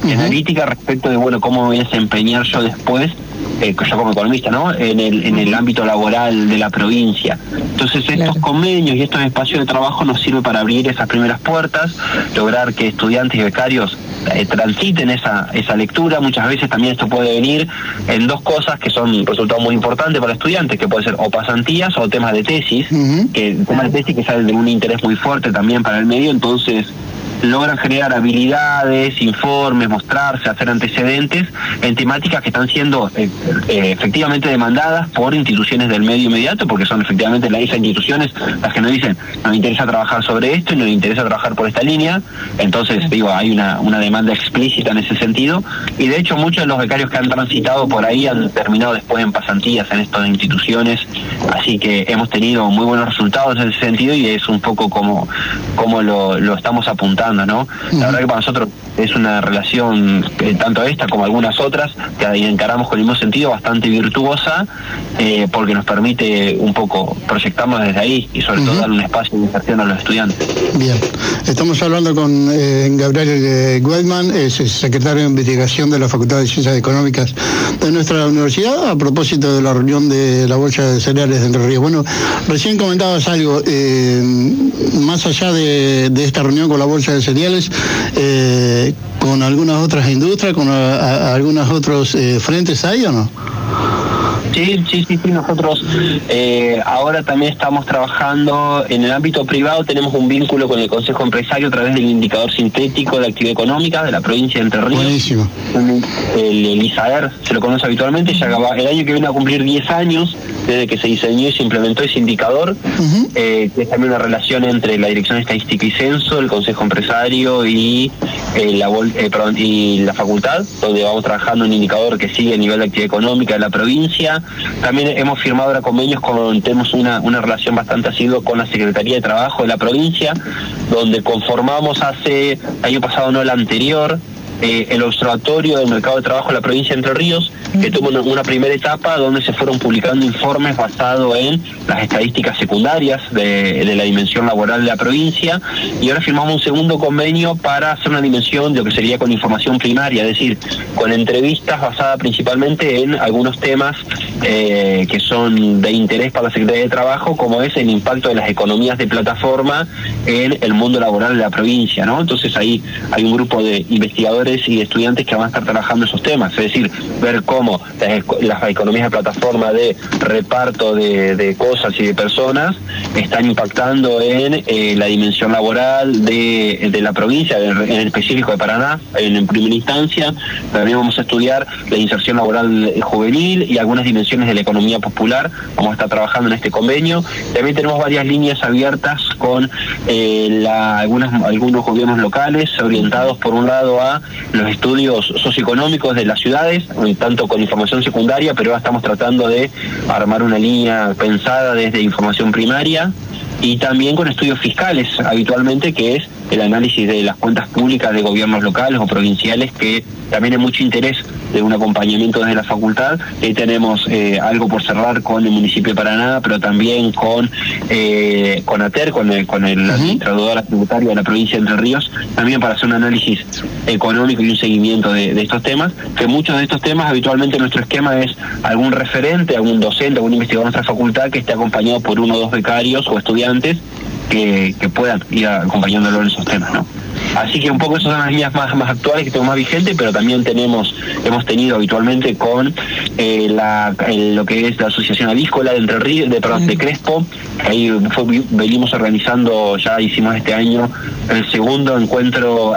analítica respecto de, bueno, cómo voy a desempeñar yo después, yo como economista, ¿no?, en el ámbito laboral de la provincia. Entonces estos convenios y estos espacios de trabajo nos sirven para abrir esas primeras puertas, lograr que estudiantes y becarios transiten esa lectura. Muchas veces también esto puede venir en dos cosas que son resultados muy importantes para estudiantes, que puede ser o pasantías o temas de tesis, que temas de tesis que salen de un interés muy fuerte también para el medio, entonces logran generar habilidades, informes, mostrarse, hacer antecedentes en temáticas que están siendo efectivamente demandadas por instituciones del medio inmediato, porque son efectivamente esas instituciones las que nos dicen, nos interesa trabajar sobre esto y nos interesa trabajar por esta línea. Entonces, digo, hay una demanda explícita en ese sentido, y de hecho muchos de los becarios que han transitado por ahí han terminado después en pasantías en estas instituciones, así que hemos tenido muy buenos resultados en ese sentido, y es un poco como lo estamos apuntando, ¿no? La verdad que para nosotros es una relación, tanto esta como algunas otras, que encaramos con el mismo sentido, bastante virtuosa, porque nos permite un poco proyectarnos desde ahí y sobre todo dar un espacio de inserción a los estudiantes. Bien, estamos hablando con Gabriel Weidman, es secretario de Investigación de la Facultad de Ciencias Económicas de nuestra universidad, a propósito de la reunión de la Bolsa de Cereales de Entre Ríos. Bueno, recién comentabas algo, más allá de esta reunión con la Bolsa de Cereales, con algunas otras industrias, con algunos otros frentes, ¿hay o no? Sí, nosotros ahora también estamos trabajando en el ámbito privado, tenemos un vínculo con el Consejo Empresario a través del indicador sintético de actividad económica de la provincia de Entre Ríos. Buenísimo. El ISAER se lo conoce habitualmente, ya el año que viene a cumplir 10 años desde que se diseñó y se implementó ese indicador, que es también una relación entre la Dirección de Estadística y Censo, el Consejo Empresario y la facultad, donde vamos trabajando un indicador que sigue el nivel de actividad económica de la provincia. También hemos firmado ahora convenios tenemos una relación bastante asidua con la Secretaría de Trabajo de la provincia, donde conformamos el año pasado, no el anterior, el Observatorio del Mercado de Trabajo de la provincia de Entre Ríos, que tuvo una primera etapa donde se fueron publicando informes basados en las estadísticas secundarias de la dimensión laboral de la provincia, y ahora firmamos un segundo convenio para hacer una dimensión de lo que sería con información primaria, es decir, con entrevistas basadas principalmente en algunos temas que son de interés para la Secretaría de Trabajo, como es el impacto de las economías de plataforma en el mundo laboral de la provincia, ¿no? Entonces ahí hay un grupo de investigadores y de estudiantes que van a estar trabajando esos temas, es decir, ver cómo las economías de plataforma de reparto de cosas y de personas están impactando en la dimensión laboral de la provincia, en específico de Paraná, en primera instancia. También vamos a estudiar la inserción laboral juvenil y algunas dimensiones de la economía popular, vamos a estar trabajando en este convenio. También tenemos varias líneas abiertas con algunos gobiernos locales, orientados por un lado a los estudios socioeconómicos de las ciudades, tanto con información secundaria, pero ahora estamos tratando de armar una línea pensada desde información primaria, y también con estudios fiscales habitualmente, que es el análisis de las cuentas públicas de gobiernos locales o provinciales, que también hay mucho interés de un acompañamiento desde la facultad. Ahí tenemos algo por cerrar con el municipio de Paraná, pero también con ATER, con el administrador tributario de la provincia de Entre Ríos, también para hacer un análisis económico y un seguimiento de estos temas, que muchos de estos temas habitualmente nuestro esquema es algún referente, algún docente, algún investigador de nuestra facultad que esté acompañado por uno o dos becarios o estudiantes que puedan ir acompañándolo en esos temas, ¿no? Así que un poco esas son las líneas más actuales que tenemos más vigentes, pero también hemos tenido habitualmente con lo que es la Asociación Avícola de Entre Ríos, de Crespo. Ahí venimos organizando, ya hicimos este año el segundo encuentro,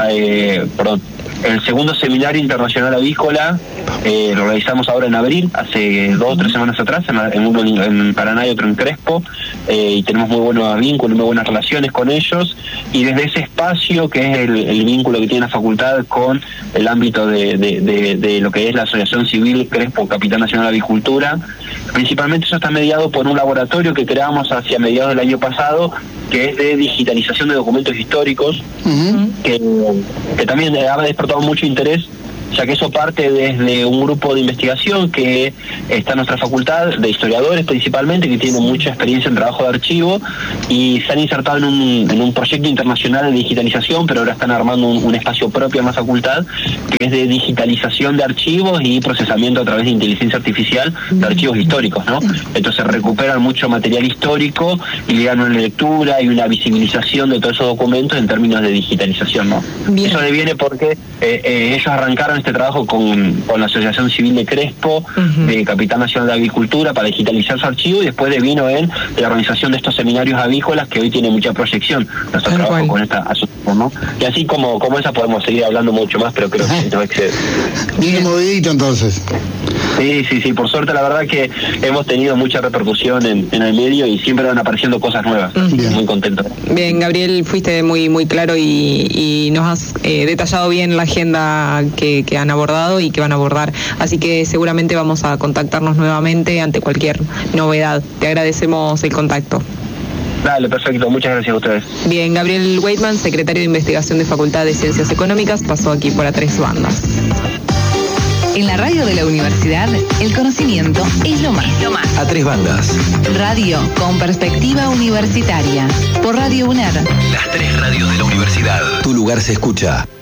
el segundo seminario internacional avícola, lo realizamos ahora en abril, hace 2 o 3 semanas atrás, uno en Paraná y otro en Crespo, y tenemos muy buenos vínculos, muy buenas relaciones con ellos, y desde ese espacio, que es el vínculo que tiene la facultad con el ámbito de lo que es la Asociación Civil Crespo Capital Nacional de Avicultura, principalmente eso está mediado por un laboratorio que creamos hacia mediados del año pasado, que es de digitalización de documentos históricos, que también ha despertado mucho interés ya que eso parte desde un grupo de investigación que está en nuestra facultad, de historiadores principalmente, que tienen mucha experiencia en trabajo de archivo, y se han insertado en un proyecto internacional de digitalización, pero ahora están armando un espacio propio en la facultad, que es de digitalización de archivos y procesamiento a través de inteligencia artificial de archivos históricos, ¿no? Entonces recuperan mucho material histórico y le dan una lectura y una visibilización de todos esos documentos en términos de digitalización, ¿no? Bien. Eso deviene porque ellos arrancaron este trabajo con la Asociación Civil de Crespo, de Capital Nacional de Agricultura, para digitalizar su archivo, y después devino en la organización de estos seminarios avícolas, que hoy tiene mucha proyección nuestro trabajo con esta asociación, ¿no? Y así como esa podemos seguir hablando mucho más, pero creo que no excede. Bien movidito entonces. Sí, por suerte la verdad que hemos tenido mucha repercusión en el medio y siempre van apareciendo cosas nuevas. Muy contento. Bien, Gabriel, fuiste muy claro y nos has detallado bien la agenda que han abordado y que van a abordar, así que seguramente vamos a contactarnos nuevamente ante cualquier novedad. Te agradecemos el contacto. Dale, perfecto, muchas gracias a ustedes. Bien, Gabriel Weidman, secretario de Investigación de Facultad de Ciencias Económicas, pasó aquí por A Tres Bandas. En la radio de la universidad, el conocimiento es lo más. A Tres Bandas. Radio con perspectiva universitaria. Por Radio UNER. Las tres radios de la universidad. Tu lugar se escucha.